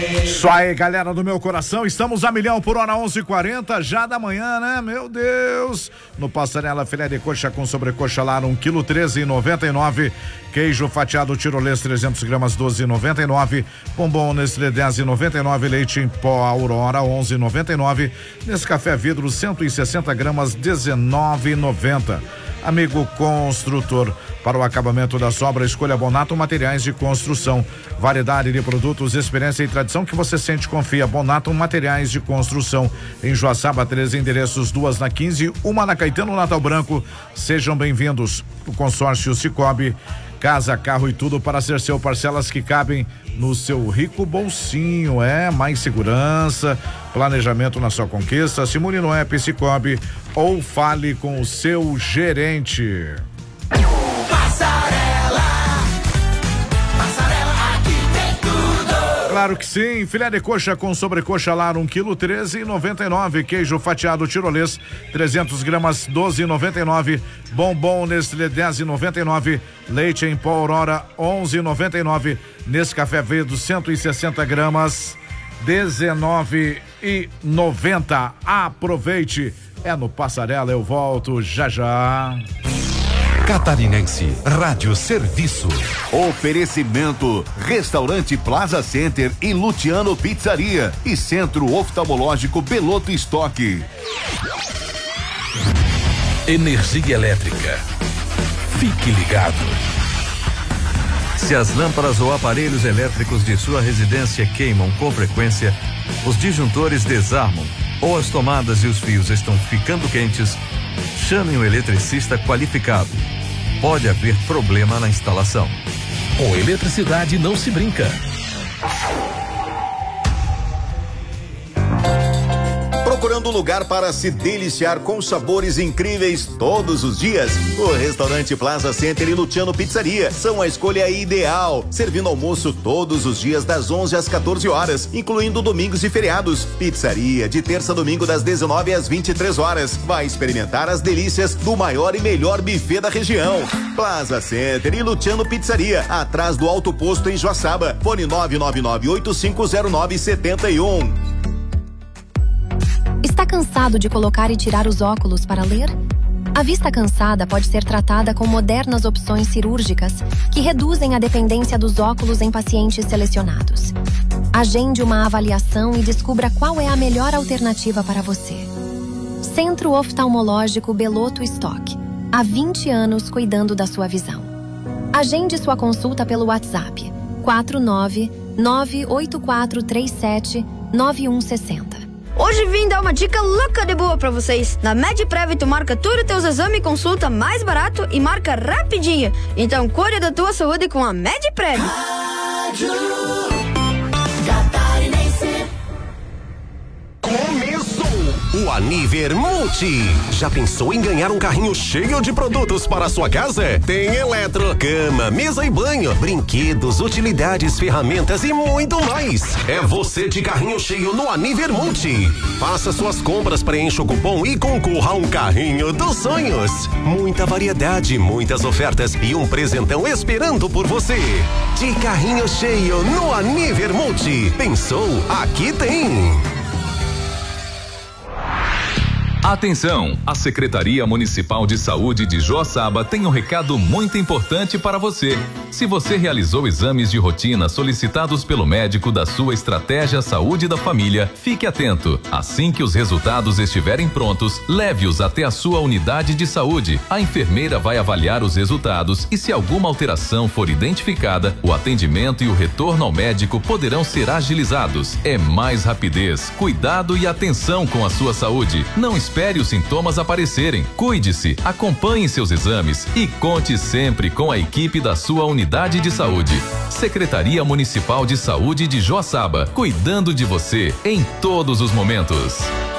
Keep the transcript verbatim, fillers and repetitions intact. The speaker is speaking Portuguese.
Isso aí, galera do meu coração, estamos a milhão por hora, onze e quarenta, já da manhã, né? Meu Deus! No Passarela, filé de coxa com sobrecoxa lar, um quilo, treze e noventa e nove. Queijo fatiado tirolês, trezentos gramas, doze e noventa e nove. Bombom Nestlé, dez e noventa e nove. Leite em pó Aurora, onze e noventa e nove. Nescafé vidro, cento e sessenta gramas, dezenove e noventa. Amigo construtor, para o acabamento da obra, escolha Bonato Materiais de Construção. Variedade de produtos, experiência e tradição que você sente e confia. Bonato Materiais de Construção. Em Joaçaba, três endereços, duas na quinze, uma na Caetano Natal Branco. Sejam bem-vindos. O consórcio Cicobi, casa, carro e tudo para ser seu, parcelas que cabem no seu rico bolsinho. É mais segurança, planejamento na sua conquista. Simule no app Cicobi ou fale com o seu gerente. Passarela, Passarela, aqui tem tudo. Claro que sim, filé de coxa com sobrecoxa lar, um quilo, treze e noventa e nove. Queijo fatiado tirolês, trezentos gramas, doze e noventa e nove. Bombom Nestlé, dez e noventa e nove. Leite em pó Aurora, onze e noventa e nove. Nescafé Vedo, cento e sessenta gramas, dezenove e noventa. Aproveite, é no Passarela, eu volto já já. Catarinense Rádio Serviço. Oferecimento: Restaurante Plaza Center e Luciano Pizzaria e Centro Oftalmológico Beloto Estoque. Energia elétrica. Fique ligado. Se as lâmpadas ou aparelhos elétricos de sua residência queimam com frequência, os disjuntores desarmam ou as tomadas e os fios estão ficando quentes, chame um eletricista qualificado. Pode haver problema na instalação. Com eletricidade não se brinca. Procurando lugar para se deliciar com sabores incríveis todos os dias? O Restaurante Plaza Center e Luciano Pizzaria são a escolha ideal, servindo almoço todos os dias das onze às quatorze horas, incluindo domingos e feriados. Pizzaria de terça a domingo das dezenove às vinte e três horas. Vai experimentar as delícias do maior e melhor buffet da região. Plaza Center e Luciano Pizzaria, atrás do Alto Posto em Joaçaba. Fone nove nove nove oito cinco zero nove sete um. Está cansado de colocar e tirar os óculos para ler? A vista cansada pode ser tratada com modernas opções cirúrgicas que reduzem a dependência dos óculos em pacientes selecionados. Agende uma avaliação e descubra qual é a melhor alternativa para você. Centro Oftalmológico Beloto Estoque. Há vinte anos cuidando da sua visão. Agende sua consulta pelo WhatsApp quatro nove nove oito quatro três sete nove um seis zero. Hoje vim dar uma dica louca de boa pra vocês. Na Medprev tu marca tudo teus exames e consulta mais barato e marca rapidinho. Então cuide da tua saúde com a Medprev. Rádio Catarinense. Começou o Aniver Multi. Já pensou em ganhar um carrinho cheio de produtos para a sua casa? Tem eletro, cama, mesa e banho, brinquedos, utilidades, ferramentas e muito mais. É você de carrinho cheio no Aniver Multi. Faça suas compras, preencha o cupom e concorra a um carrinho dos sonhos. Muita variedade, muitas ofertas e um presentão esperando por você. De carrinho cheio no Aniver Multi. Pensou? Aqui tem. Atenção! A Secretaria Municipal de Saúde de Joaçaba tem um recado muito importante para você. Se você realizou exames de rotina solicitados pelo médico da sua estratégia Saúde da Família, fique atento. Assim que os resultados estiverem prontos, leve-os até a sua unidade de saúde. A enfermeira vai avaliar os resultados e, se alguma alteração for identificada, o atendimento e o retorno ao médico poderão ser agilizados. É mais rapidez, cuidado e atenção com a sua saúde. Não espere os sintomas aparecerem. Cuide-se, acompanhe seus exames e conte sempre com a equipe da sua unidade de saúde. Secretaria Municipal de Saúde de Joaçaba, cuidando de você em todos os momentos.